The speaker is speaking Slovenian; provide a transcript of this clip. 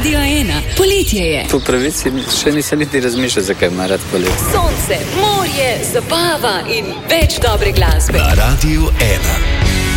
Radio 1. Poletje je. Po pravici še nisem niti razmišljal, zakaj ima rad poletje. Sonce, morje, zabava in več dobre glasbe. Na Radio 1.